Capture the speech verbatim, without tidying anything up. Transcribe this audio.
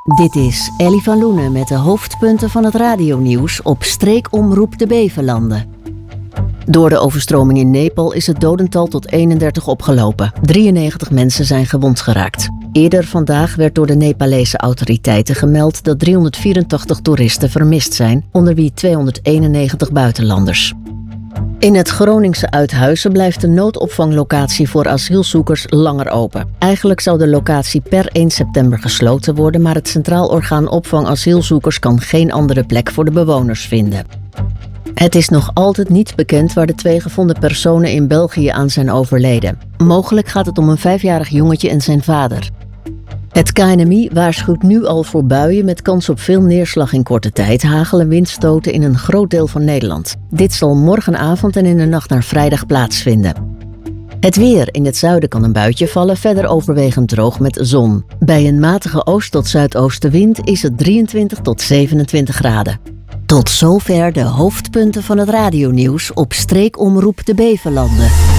Dit is Ellie van Loenen met de hoofdpunten van het radionieuws op streekomroep de Bevelanden. Door de overstroming in Nepal is het dodental tot eenendertig opgelopen. drieënnegentig mensen zijn gewond geraakt. Eerder vandaag werd door de Nepalese autoriteiten gemeld dat driehonderdvierentachtig toeristen vermist zijn, onder wie tweehonderdeenennegentig buitenlanders. In het Groningse Uithuizen blijft de noodopvanglocatie voor asielzoekers langer open. Eigenlijk zou de locatie per één september gesloten worden, maar het Centraal Orgaan Opvang Asielzoekers kan geen andere plek voor de bewoners vinden. Het is nog altijd niet bekend waar de twee gevonden personen in België aan zijn overleden. Mogelijk gaat het om een vijfjarig jongetje en zijn vader. Het K N M I waarschuwt nu al voor buien met kans op veel neerslag in korte tijd, hagel en windstoten in een groot deel van Nederland. Dit zal morgenavond en in de nacht naar vrijdag plaatsvinden. Het weer. In het zuiden kan een buitje vallen, verder overwegend droog met zon. Bij een matige oost- tot zuidoostenwind is het drieëntwintig tot zevenentwintig graden. Tot zover de hoofdpunten van het radionieuws op streekomroep de Bevelanden.